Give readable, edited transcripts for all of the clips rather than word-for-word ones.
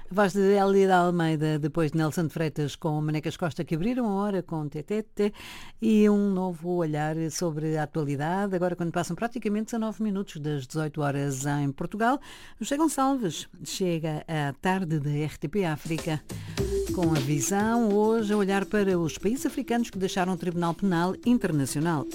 A voz de Hélida Almeida, depois de Nelson de Freitas com Manecas Costa, que abriram a hora com TTT, e um novo olhar sobre a atualidade, agora quando passam praticamente 19 minutos das 18 horas em Portugal. José Gonçalves chega à tarde da RTP África com a visão, hoje, a olhar para os países africanos que deixaram o Tribunal Penal Internacional.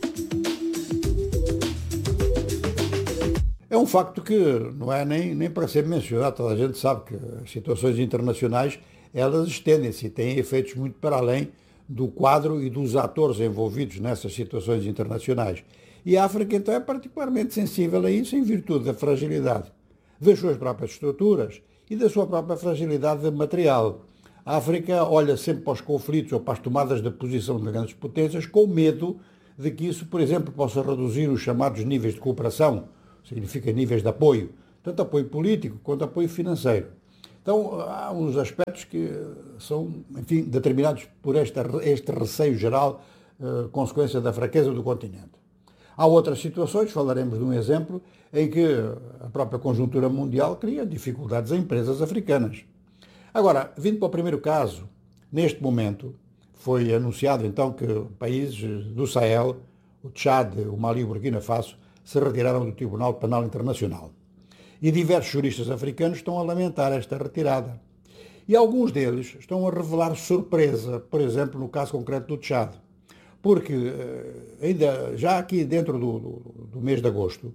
É um facto que não é nem para ser mencionado. Toda a gente sabe que as situações internacionais, elas estendem-se e têm efeitos muito para além do quadro e dos atores envolvidos nessas situações internacionais. E a África, então, é particularmente sensível a isso em virtude da fragilidade das suas próprias estruturas e da sua própria fragilidade material. A África olha sempre para os conflitos ou para as tomadas de posição de grandes potências com medo de que isso, por exemplo, possa reduzir os chamados níveis de cooperação, significa níveis de apoio, tanto apoio político quanto apoio financeiro. Então, há uns aspectos que são, enfim, determinados por este receio geral, consequência da fraqueza do continente. Há outras situações, falaremos de um exemplo, em que a própria conjuntura mundial cria dificuldades a empresas africanas. Agora, vindo para o primeiro caso, neste momento, foi anunciado então que países do Sahel, o Tchad, o Mali e o Burkina Faso, se retiraram do Tribunal Penal Internacional. E diversos juristas africanos estão a lamentar esta retirada. E alguns deles estão a revelar surpresa, por exemplo, no caso concreto do Tchad. Porque, ainda já aqui dentro do mês de agosto,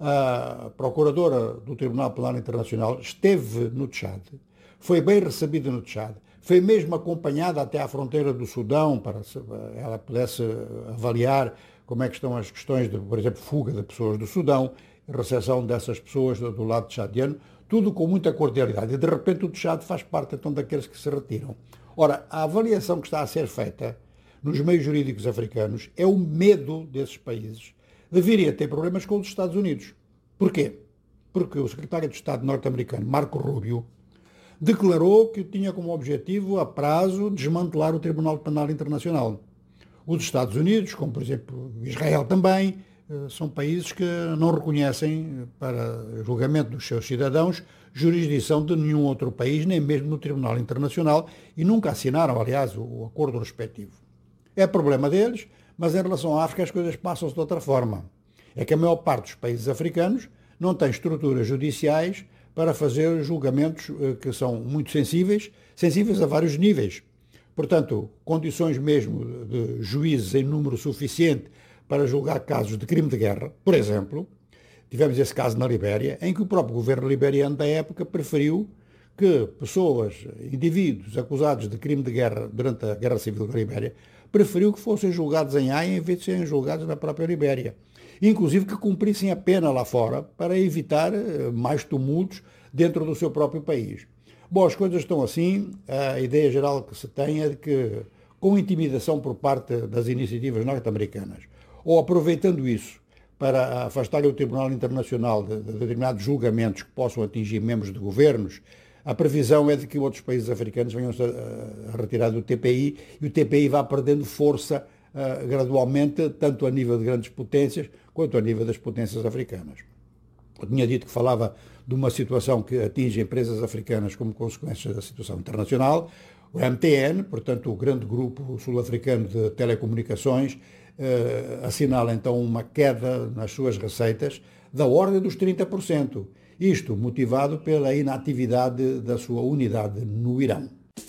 a procuradora do Tribunal Penal Internacional esteve no Tchad, foi bem recebida no Tchad, foi mesmo acompanhada até à fronteira do Sudão para que ela pudesse avaliar como é que estão as questões de, por exemplo, fuga de pessoas do Sudão, recepção dessas pessoas do lado tchadiano, tudo com muita cordialidade. E, de repente, o Tchad faz parte, então, daqueles que se retiram. Ora, a avaliação que está a ser feita nos meios jurídicos africanos é o medo desses países de virem a ter problemas com os Estados Unidos. Porquê? Porque o secretário de Estado norte-americano, Marco Rubio, declarou que tinha como objetivo, a prazo, desmantelar o Tribunal Penal Internacional. Os Estados Unidos, como por exemplo Israel também, são países que não reconhecem, para julgamento dos seus cidadãos, jurisdição de nenhum outro país, nem mesmo no Tribunal Internacional, e nunca assinaram, aliás, o acordo respectivo. É problema deles, mas em relação à África as coisas passam-se de outra forma. É que a maior parte dos países africanos não tem estruturas judiciais para fazer julgamentos que são muito sensíveis a vários níveis. Portanto, condições mesmo de juízes em número suficiente para julgar casos de crime de guerra. Por exemplo, tivemos esse caso na Libéria, em que o próprio governo liberiano da época preferiu que pessoas, indivíduos acusados de crime de guerra durante a Guerra Civil da Libéria, preferiu que fossem julgados em Haia em vez de serem julgados na própria Libéria. Inclusive que cumprissem a pena lá fora para evitar mais tumultos dentro do seu próprio país. Bom, as coisas estão assim, a ideia geral que se tem é de que, com intimidação por parte das iniciativas norte-americanas, ou aproveitando isso para afastar o Tribunal Internacional de determinados julgamentos que possam atingir membros de governos, a previsão é de que outros países africanos venham a retirar do TPI e o TPI vá perdendo força gradualmente, tanto a nível de grandes potências quanto a nível das potências africanas. Eu tinha dito que falava de uma situação que atinge empresas africanas como consequência da situação internacional. O MTN, portanto o grande grupo sul-africano de telecomunicações, assinala então uma queda nas suas receitas da ordem dos 30%. Isto motivado pela inatividade da sua unidade no Irão.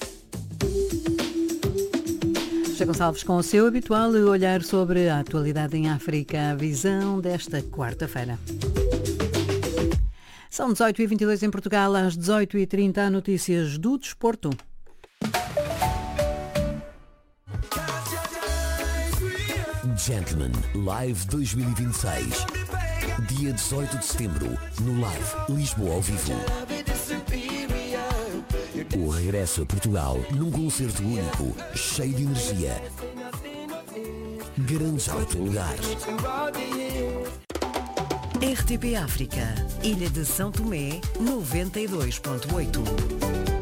José Gonçalves, com o seu habitual olhar sobre a atualidade em África, a visão desta quarta-feira. São 18h22 em Portugal, às 18h30, há notícias do desporto. Gentleman Live 2026. Dia 18 de setembro, no Live Lisboa ao vivo. O regresso a Portugal num concerto único, cheio de energia. Garante já o teu lugar. RTP África, Ilha de São Tomé, 92.8.